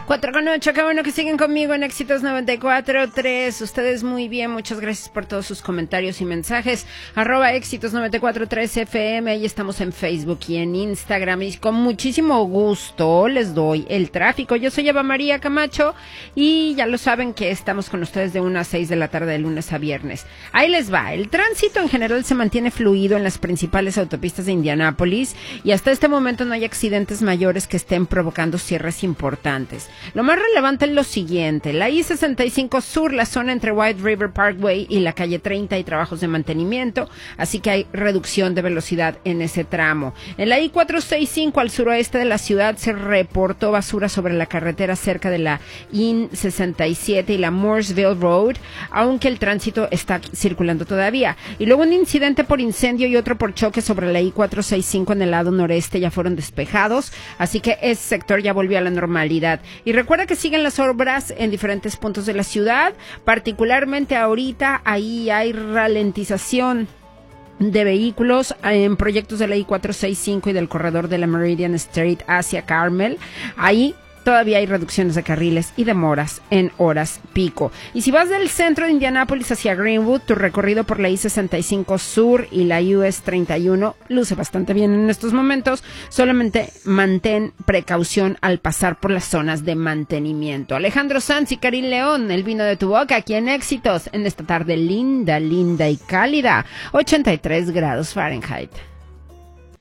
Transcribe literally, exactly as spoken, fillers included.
cuatro con ocho, qué bueno que siguen conmigo en Éxitos noventa y cuatro punto tres. Ustedes muy bien, muchas gracias por todos sus comentarios y mensajes. Arroba Éxitos noventa y cuatro punto tres F M, ahí estamos en Facebook y en Instagram. Y con muchísimo gusto les doy el tráfico. Yo soy Eva María Camacho y ya lo saben que estamos con ustedes de una a seis de la tarde de lunes a viernes. Ahí les va. El tránsito en general se mantiene fluido en las principales autopistas de Indianápolis y hasta este momento no hay accidentes mayores que estén provocando cierres importantes. Lo más relevante es lo siguiente: la I sesenta y cinco Sur, la zona entre White River Parkway y la calle treinta, hay trabajos de mantenimiento, así que hay reducción de velocidad en ese tramo. En la I cuatrocientos sesenta y cinco al suroeste de la ciudad se reportó basura sobre la carretera cerca de la I sesenta y siete y la Mooresville Road, aunque el tránsito está circulando todavía. Y luego un incidente por incendio y otro por choque sobre la I cuatrocientos sesenta y cinco en el lado noreste ya fueron despejados, así que ese sector ya volvió a la normalidad. Y recuerda que siguen las obras en diferentes puntos de la ciudad, particularmente ahorita ahí hay ralentización de vehículos en proyectos de la I cuatrocientos sesenta y cinco y del corredor de la Meridian Street hacia Carmel. Ahí todavía hay reducciones de carriles y demoras en horas pico. Y si vas del centro de Indianápolis hacia Greenwood, tu recorrido por la I sesenta y cinco Sur y la U S treinta y uno luce bastante bien en estos momentos. Solamente mantén precaución al pasar por las zonas de mantenimiento. Alejandro Sanz y Karim León, el vino de tu boca, aquí en Éxitos, en esta tarde linda, linda y cálida, ochenta y tres grados Fahrenheit.